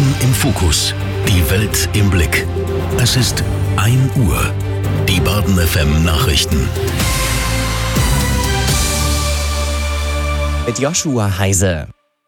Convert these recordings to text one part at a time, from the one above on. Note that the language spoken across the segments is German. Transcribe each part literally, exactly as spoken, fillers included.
Baden im Fokus. Die Welt im Blick. Es ist ein Uhr. Die Baden F M Nachrichten. Mit Joshua Heise.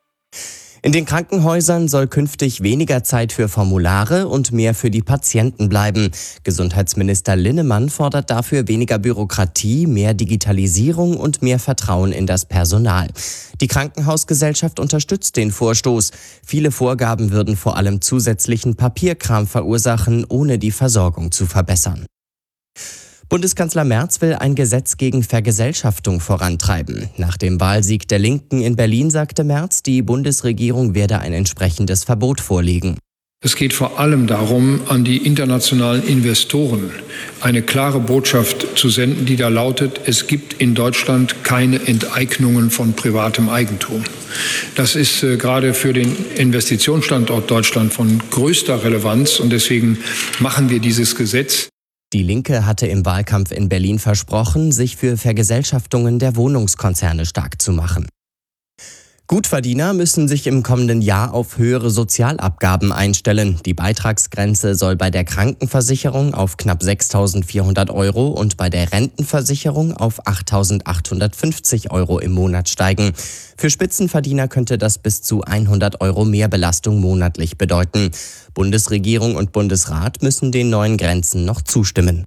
In den Krankenhäusern soll künftig weniger Zeit für Formulare und mehr für die Patienten bleiben. Gesundheitsminister Linnemann fordert dafür weniger Bürokratie, mehr Digitalisierung und mehr Vertrauen in das Personal. Die Krankenhausgesellschaft unterstützt den Vorstoß. Viele Vorgaben würden vor allem zusätzlichen Papierkram verursachen, ohne die Versorgung zu verbessern. Bundeskanzler Merz will ein Gesetz gegen Vergesellschaftung vorantreiben. Nach dem Wahlsieg der Linken in Berlin sagte Merz, die Bundesregierung werde ein entsprechendes Verbot vorlegen. Es geht vor allem darum, an die internationalen Investoren eine klare Botschaft zu senden, die da lautet: Es gibt in Deutschland keine Enteignungen von privatem Eigentum. Das ist äh, gerade für den Investitionsstandort Deutschland von größter Relevanz, und deswegen machen wir dieses Gesetz. Die Linke hatte im Wahlkampf in Berlin versprochen, sich für Vergesellschaftungen der Wohnungskonzerne stark zu machen. Gutverdiener müssen sich im kommenden Jahr auf höhere Sozialabgaben einstellen. Die Beitragsgrenze soll bei der Krankenversicherung auf knapp sechstausendvierhundert Euro und bei der Rentenversicherung auf achttausendachthundertfünfzig Euro im Monat steigen. Für Spitzenverdiener könnte das bis zu hundert Euro Mehrbelastung monatlich bedeuten. Bundesregierung und Bundesrat müssen den neuen Grenzen noch zustimmen.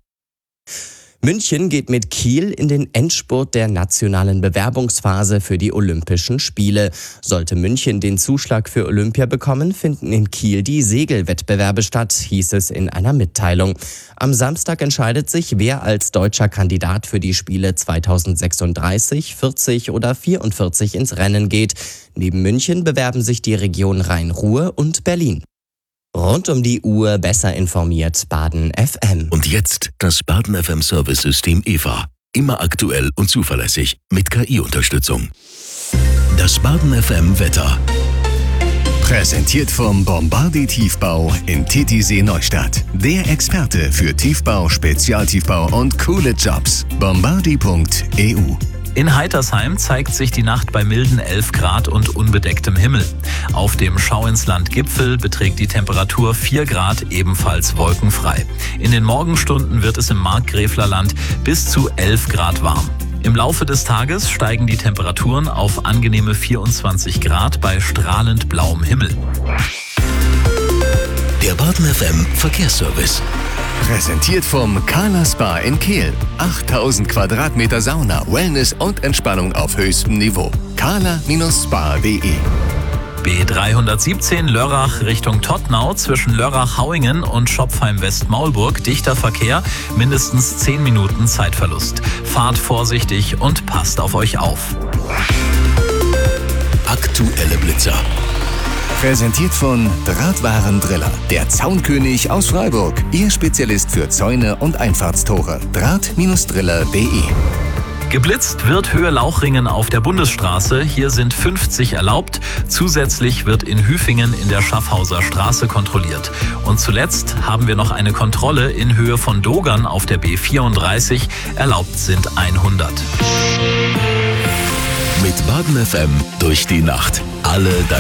München geht mit Kiel in den Endspurt der nationalen Bewerbungsphase für die Olympischen Spiele. Sollte München den Zuschlag für Olympia bekommen, finden in Kiel die Segelwettbewerbe statt, hieß es in einer Mitteilung. Am Samstag entscheidet sich, wer als deutscher Kandidat für die Spiele zweitausendsechsunddreißig, vierzig oder vierundvierzig ins Rennen geht. Neben München bewerben sich die Region Rhein-Ruhr und Berlin. Rund um die Uhr besser informiert Baden F M. Und jetzt das Baden F M Service-System E V A. Immer aktuell und zuverlässig mit K I-Unterstützung. Das Baden F M Wetter. Präsentiert vom Bombardier Tiefbau in Titisee Neustadt. Der Experte für Tiefbau, Spezialtiefbau und coole Jobs. bombardier punkt e u. In Heitersheim zeigt sich die Nacht bei milden elf Grad und unbedecktem Himmel. Auf dem Schauinsland-Gipfel beträgt die Temperatur vier Grad, ebenfalls wolkenfrei. In den Morgenstunden wird es im Markgräflerland bis zu elf Grad warm. Im Laufe des Tages steigen die Temperaturen auf angenehme vierundzwanzig Grad bei strahlend blauem Himmel. Der Baden F M Verkehrsservice. Präsentiert vom Kala Spa in Kehl. achttausend Quadratmeter Sauna, Wellness und Entspannung auf höchstem Niveau. kala Spa punkt de. B dreihundertsiebzehn Lörrach Richtung Tottnau zwischen Lörrach-Hauingen und Schopfheim-West-Maulburg. Dichter Verkehr, mindestens zehn Minuten Zeitverlust. Fahrt vorsichtig und passt auf euch auf. Aktuelle Blitzer. Präsentiert von Drahtwarendriller, der Zaunkönig aus Freiburg. Ihr Spezialist für Zäune und Einfahrtstore. draht Driller punkt de. Geblitzt wird Höhe Lauchringen auf der Bundesstraße. Hier sind fünfzig erlaubt. Zusätzlich wird in Hüfingen in der Schaffhauser Straße kontrolliert. Und zuletzt haben wir noch eine Kontrolle in Höhe von Dogern auf der B vierunddreißig. Erlaubt sind hundert. Mit Baden F M durch die Nacht. Alle